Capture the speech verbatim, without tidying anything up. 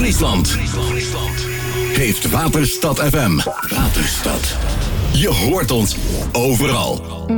Friesland. Heeft Waterstad F M. Waterstad. Je hoort ons overal.